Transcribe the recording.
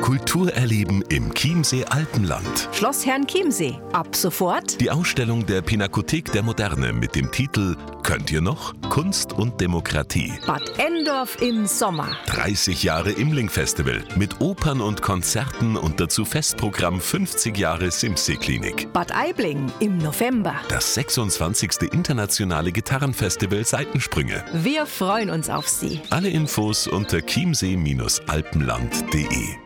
Kultur erleben im Chiemsee Alpenland. Schloss Herrenchiemsee. Ab sofort Die Ausstellung der Pinakothek der Moderne mit dem Titel Könnt ihr noch? Kunst und Demokratie. Bad Endorf im Sommer. 30 Jahre Imling-Festival mit Opern und Konzerten und dazu Festprogramm 50 Jahre Simsee-Klinik. Bad Aibling im November. Das 26. internationale Gitarrenfestival Seitensprünge. Wir freuen uns auf Sie. Alle Infos unter chiemsee-alpenland.de.